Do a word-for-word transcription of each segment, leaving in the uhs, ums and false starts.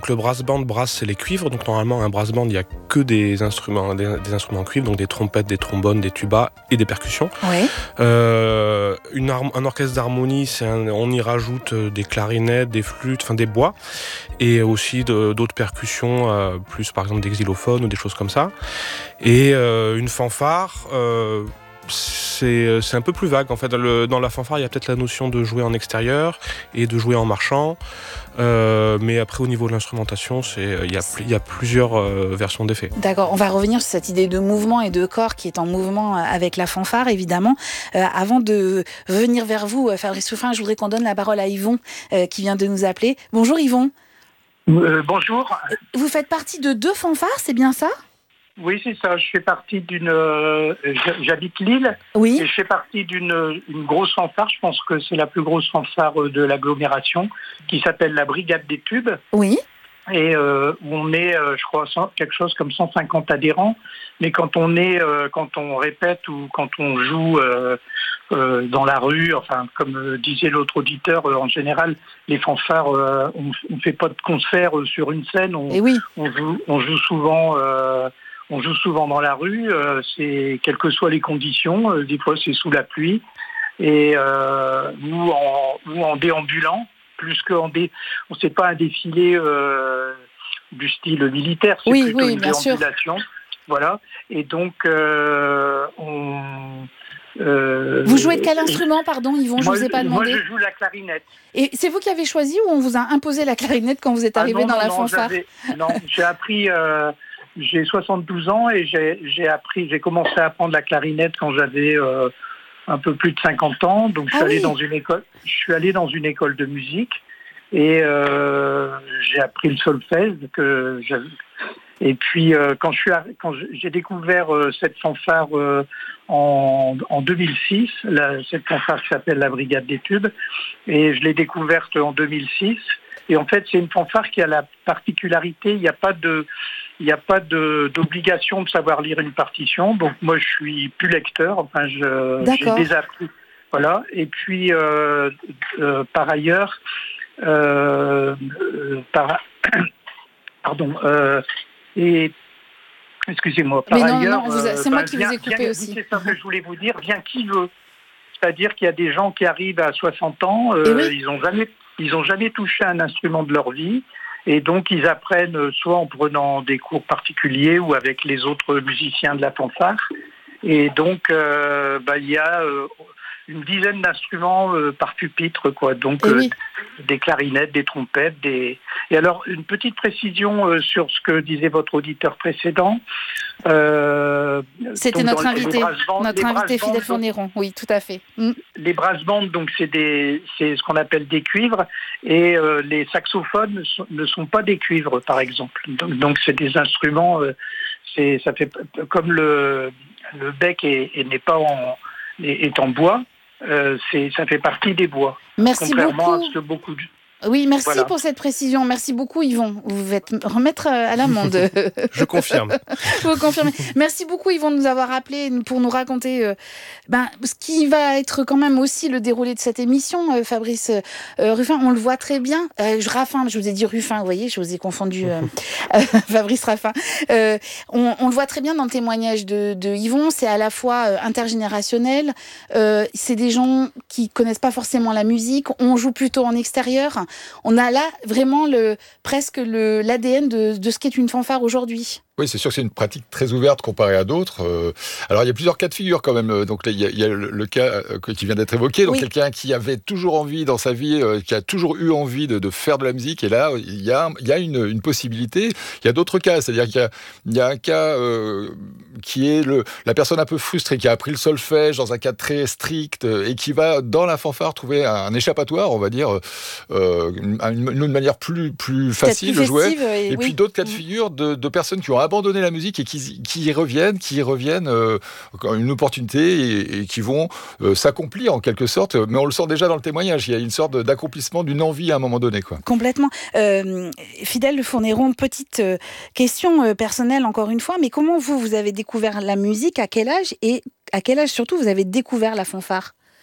le brass band, brass c'est les cuivres, donc normalement un brass band il n'y a que des instruments, des, des instruments en cuivre, donc des trompettes, des trombones, des tubas et des percussions. Oui. Euh, une ar- un orchestre d'harmonie, c'est un, on y rajoute des clarinettes, des flûtes, enfin des bois, et aussi de, d'autres percussions, euh, plus par exemple des xylophones ou des choses comme ça. Et euh, une fanfare. Euh, C'est, c'est un peu plus vague en fait. Le, dans la fanfare, il y a peut-être la notion de jouer en extérieur et de jouer en marchant. Euh, mais après, au niveau de l'instrumentation, c'est, il y a, il y a plusieurs euh, versions d'effets. D'accord, on va revenir sur cette idée de mouvement et de corps qui est en mouvement avec la fanfare, évidemment. Euh, avant de venir vers vous, Fabrice Ruffin, je voudrais qu'on donne la parole à Yvon euh, qui vient de nous appeler. Bonjour Yvon. Euh, bonjour. Vous faites partie de deux fanfares, c'est bien ça ? Oui, c'est ça. Je fais partie d'une. Euh, j'habite Lille. Oui. Et je fais partie d'une une grosse fanfare. Je pense que c'est la plus grosse fanfare de l'agglomération, qui s'appelle la Brigade des Tubes. Oui. Et euh, où on est, euh, je crois, cent, quelque chose comme cent cinquante adhérents. Mais quand on est, euh, quand on répète ou quand on joue euh, euh, dans la rue, enfin, comme euh, disait l'autre auditeur, euh, en général, les fanfares, euh, on ne fait pas de concert euh, sur une scène. On, Et oui. on joue, on joue souvent. Euh, On joue souvent dans la rue, euh, c'est quelles que soient les conditions. Euh, des fois, c'est sous la pluie, et euh, ou en ou en déambulant, plus qu'en dé. On sait pas un défilé euh, du style militaire, c'est oui, plutôt oui, une bien déambulation. Sûr. Voilà. Et donc euh, on. Euh, vous jouez de quel instrument, pardon, Yvon? Je ne vous ai pas demandé. Moi, je joue la clarinette. Et c'est vous qui avez choisi ou on vous a imposé la clarinette quand vous êtes arrivé ah non, dans non, la non, fanfare? Non, j'ai appris. Euh, J'ai soixante-douze ans et j'ai, j'ai appris, j'ai commencé à apprendre la clarinette quand j'avais euh, un peu plus de cinquante ans. Donc je suis ah allé oui. dans une école, je suis allé dans une école de musique et euh, j'ai appris le solfège que j'avais. Et puis euh, quand je suis, quand j'ai découvert euh, cette fanfare euh, en, en deux mille six, la, cette fanfare qui s'appelle la Brigade des Tubes, et je l'ai découverte en deux mille six. Et en fait, c'est une fanfare qui a la particularité, il n'y a pas de, il n'y a pas de, d'obligation de savoir lire une partition. Donc moi, je suis plus lecteur. Enfin, je, j'ai désappris. Voilà. Et puis, euh, euh, par ailleurs, euh, euh, par, pardon. Euh, et excusez-moi. Par Mais non, ailleurs, non, vous a, c'est euh, moi ben, qui vient, vous ai coupé vient, aussi. C'est ça que je voulais vous dire. Vient qui veut. C'est-à-dire qu'il y a des gens qui arrivent à soixante ans, euh, oui. ils n'ont jamais, ils ont jamais touché un instrument de leur vie, et donc ils apprennent soit en prenant des cours particuliers ou avec les autres musiciens de la fanfare. Et donc, euh, bah, il y a euh, une dizaine d'instruments euh, par pupitre, quoi. Donc, euh, oui. des clarinettes, des trompettes, des. Et alors, une petite précision euh, sur ce que disait votre auditeur précédent. Euh, C'était notre invité, bandes, notre invité Fidèle Fourniron. Oui, tout à fait. Mm. Les brass bands, donc c'est des, c'est ce qu'on appelle des cuivres, et euh, les saxophones ne sont, ne sont pas des cuivres, par exemple. Donc, donc c'est des instruments. Euh, c'est, ça fait comme le le bec est, est n'est pas en est, est en bois. Euh, c'est, ça fait partie des bois. Merci contrairement beaucoup. à ce que beaucoup de Oui, merci voilà. pour cette précision. Merci beaucoup, Yvon. Vous devez remettre à l'amende. Je confirme. Vous confirmez. Merci beaucoup, Yvon, de nous avoir appelé pour nous raconter euh, ben, ce qui va être quand même aussi le déroulé de cette émission, euh, Fabrice euh, Ruffin. On le voit très bien. Euh, je, Raffin, je vous ai dit Ruffin, vous voyez, je vous ai confondu. Euh, euh, Fabrice Raffin. Euh, on, on le voit très bien dans le témoignage de, de Yvon. C'est à la fois euh, intergénérationnel. Euh, c'est des gens qui connaissent pas forcément la musique. On joue plutôt en extérieur. On a là vraiment le, presque le, l'A D N de, de ce qu'est une fanfare aujourd'hui. Oui, c'est sûr que c'est une pratique très ouverte comparée à d'autres. Euh, alors, il y a plusieurs cas de figure quand même. Donc, il y a, il y a le, le cas euh, qui vient d'être évoqué. Donc, oui. Quelqu'un qui avait toujours envie dans sa vie, euh, qui a toujours eu envie de, de faire de la musique. Et là, il y a, il y a une, une possibilité. Il y a d'autres cas. C'est-à-dire qu'il y a, il y a un cas euh, qui est le, la personne un peu frustrée, qui a appris le solfège dans un cadre très strict euh, et qui va, dans la fanfare, trouver un, un échappatoire, on va dire, euh, une, une, une manière plus, plus facile de jouer. Et, et oui. Puis, d'autres cas de figure de, de personnes qui ont abandonner la musique et qui, qui y reviennent, qui y reviennent, euh, une opportunité et, et qui vont euh, s'accomplir en quelque sorte. Mais on le sent déjà dans le témoignage. Il y a une sorte d'accomplissement d'une envie à un moment donné, quoi. Complètement. Euh, Fidèle Fourniron, petite euh, question euh, personnelle encore une fois. Mais comment vous, vous avez découvert la musique? À quel âge? Et à quel âge surtout vous avez découvert la fanfare?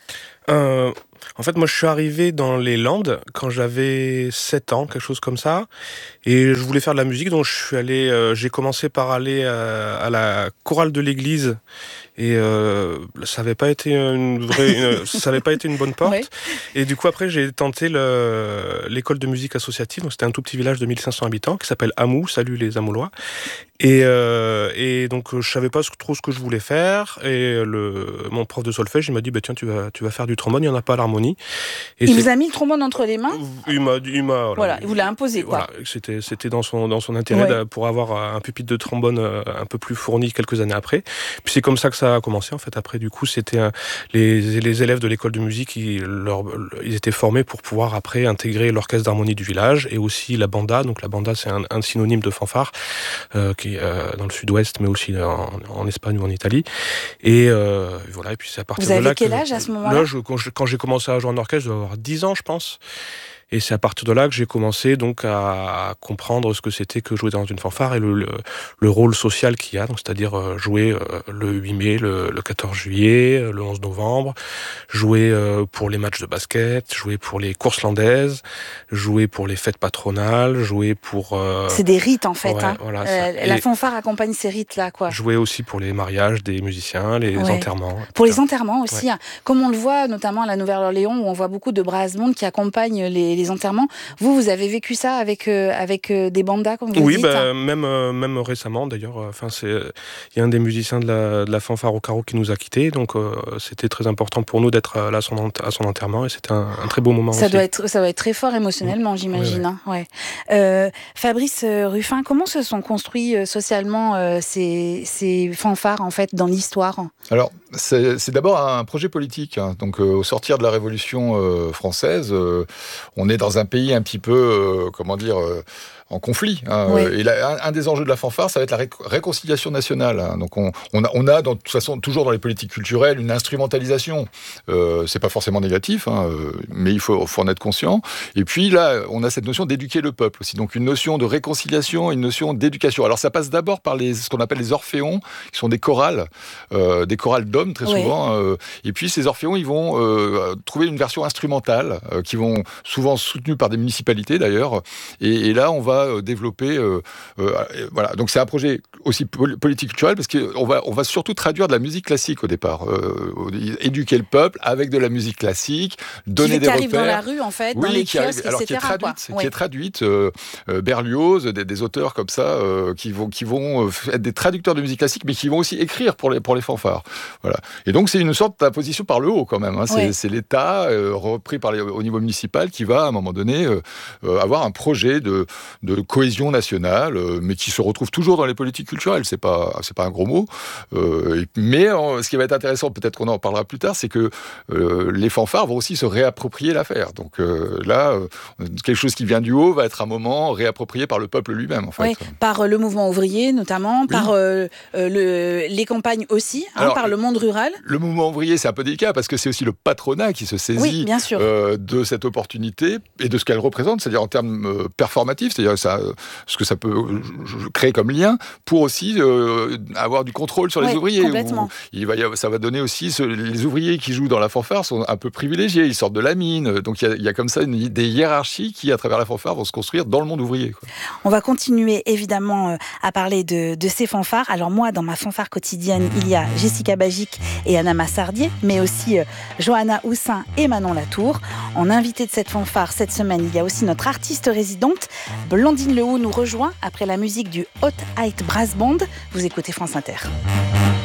euh, En fait, moi, je suis arrivé dans les Landes quand j'avais sept ans, quelque chose comme ça. Et je voulais faire de la musique, donc je suis allé, euh, j'ai commencé par aller à, à la chorale de l'église. Et euh, ça n'avait pas été une vraie, une, ça avait pas été une bonne porte. Ouais. Et du coup, après, j'ai tenté le, l'école de musique associative. Donc, c'était un tout petit village de mille cinq cents habitants qui s'appelle Amou. Salut les Amoulois. Et, euh, et donc, je savais pas trop ce que je voulais faire. Et le, mon prof de solfège, il m'a dit, bah, tiens, tu vas, tu vas faire du trombone. Il n'y en a pas à l'harmonie. Et il vous a mis le trombone entre les mains. Il m'a, il m'a, voilà, voilà, il vous l'a imposé, quoi. Voilà, c'était, c'était dans son, dans son intérêt ouais. pour avoir un pupitre de trombone un peu plus fourni quelques années après. Puis c'est comme ça que ça a commencé, en fait. Après, du coup, c'était euh, les, les élèves de l'école de musique, ils, leur, ils étaient formés pour pouvoir après intégrer l'orchestre d'harmonie du village et aussi la banda. Donc la banda, c'est un, un synonyme de fanfare euh, qui est euh, dans le sud-ouest, mais aussi en, en Espagne ou en Italie. Et euh, voilà. Et puis c'est à partir Vous de là. Vous avez quel que, âge à ce moment-là? Là, je, quand, je, quand j'ai commencé à jouer en orchestre, je devais avoir dix ans, je pense. Et c'est à partir de là que j'ai commencé donc à comprendre ce que c'était que jouer dans une fanfare et le, le, le rôle social qu'il y a, donc c'est-à-dire jouer le huit mai, le, le quatorze juillet, le onze novembre, jouer pour les matchs de basket, jouer pour les courses landaises, jouer pour les fêtes patronales, jouer pour... Euh... C'est des rites en fait. Ouais, hein. voilà, euh, la fanfare accompagne ces rites-là, quoi. Jouer aussi pour les mariages des musiciens, les ouais. enterrements. Pour les enterrements aussi, ouais. hein. Comme on le voit notamment à la Nouvelle-Orléans où on voit beaucoup de brass bands qui accompagnent les les enterrements. Vous, vous avez vécu ça avec, euh, avec euh, des bandas, comme vous oui, dites? Oui, bah, même, euh, même récemment, d'ailleurs. Enfin, c'est, il y a un des musiciens de la, de la fanfare au carreau qui nous a quittés, donc euh, c'était très important pour nous d'être là à son, à son enterrement, et c'était un, un très beau moment ça aussi. Doit être, ça doit être très fort émotionnellement, mmh. j'imagine. Oui, oui. Hein, ouais. euh, Fabrice Ruffin, comment se sont construits euh, socialement euh, ces, ces fanfares, en fait, dans l'histoire? Alors, c'est, c'est d'abord un projet politique. Hein. Donc, euh, au sortir de la Révolution euh, française, euh, on est dans un pays un petit peu, euh, comment dire, euh, en conflit. Hein. Oui. Et là, un, un des enjeux de la fanfare, ça va être la ré- réconciliation nationale. Hein. Donc, on, on a, on a dans, de toute façon, toujours dans les politiques culturelles, une instrumentalisation. Euh, c'est pas forcément négatif, hein, euh, mais il faut, faut en être conscient. Et puis là, on a cette notion d'éduquer le peuple aussi. Donc, une notion de réconciliation, une notion d'éducation. Alors, ça passe d'abord par les, ce qu'on appelle les orphéons, qui sont des chorales, euh, des chorales d'hommes très oui. souvent. Euh, et puis, ces orphéons, ils vont euh, trouver une version instrumentale, euh, qui vont souvent soutenus par des municipalités d'ailleurs. Et, et là, on va développer, euh, euh, voilà. Donc c'est un projet aussi politique culturel parce qu'on va, on va surtout traduire de la musique classique au départ, euh, éduquer le peuple avec de la musique classique, donner qui, des qui repères. arrive dans la rue en fait, oui, dans les qui arrive, kiosques, alors, et cetera. Qui est traduite, quoi. qui est traduite euh, euh, Berlioz, des, des auteurs comme ça euh, qui vont, qui vont être des traducteurs de musique classique, mais qui vont aussi écrire pour les, pour les fanfares. Voilà. Et donc c'est une sorte d'imposition par le haut quand même. Hein. C'est, oui. c'est l'État euh, repris par les, au niveau municipal qui va à un moment donné euh, euh, avoir un projet de, de cohésion nationale, euh, mais qui se retrouve toujours dans les politiques culturelles. C'est pas, c'est pas un gros mot. Euh, mais euh, ce qui va être intéressant, peut-être qu'on en parlera plus tard, c'est que euh, les fanfares vont aussi se réapproprier l'affaire. Donc euh, là, euh, quelque chose qui vient du haut va être un moment réapproprié par le peuple lui-même, en fait. Oui, par euh, le mouvement ouvrier notamment, oui. par euh, euh, le, les campagnes aussi, hein, Alors, par le monde rural. Le mouvement ouvrier, c'est un peu délicat parce que c'est aussi le patronat qui se saisit oui, bien sûr. Euh, de cette opportunité et de ce qu'elle représente, c'est-à-dire en termes euh, performatifs, c'est-à-dire ça, ce que ça peut créer comme lien pour aussi euh, avoir du contrôle sur les oui, ouvriers. Complètement. Il va y avoir, ça va donner aussi ce, les ouvriers qui jouent dans la fanfare sont un peu privilégiés, ils sortent de la mine, donc il y a, il y a comme ça une, des hiérarchies qui, à travers la fanfare, vont se construire dans le monde ouvrier. Quoi. On va continuer évidemment euh, à parler de, de ces fanfares. Alors moi, dans ma fanfare quotidienne, il y a Jessica Bagic et Anna Massardier, mais aussi euh, Johanna Houssin et Manon Latour. En invité de cette fanfare cette semaine, il y a aussi notre artiste résidente, Blandine Lehoux nous rejoint après la musique du Hot Height Brass Band. Vous écoutez France Inter.